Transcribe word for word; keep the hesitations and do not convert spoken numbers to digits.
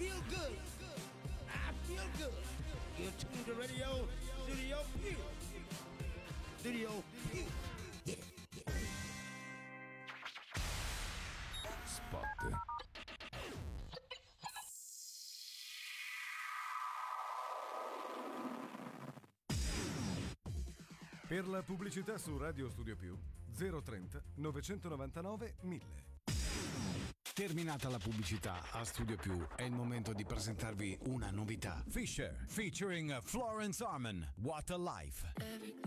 feel good. I feel good. You're tuned to Radio Studio Pew. Studio Pew. Yeah. Spot. Per la pubblicità su Radio Studio Più zero trenta novecentonovantanove mille. Terminata la pubblicità a Studio Più, è il momento di presentarvi una novità. Fisher featuring Florence Harmon, What a Life.